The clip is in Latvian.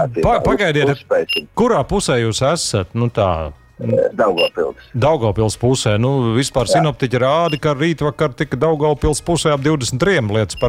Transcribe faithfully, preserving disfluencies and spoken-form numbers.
kārtībā. Pa, pagaidiet, Uzspēsim. Kurā pusē jūs esat? Nu tā... Daugavpils. Daugavpils pusē. Nu, vispār Jā. sinoptiķi rāda, ka rītvakar tika Daugavpils pusē ap divdesmit trīs lietas par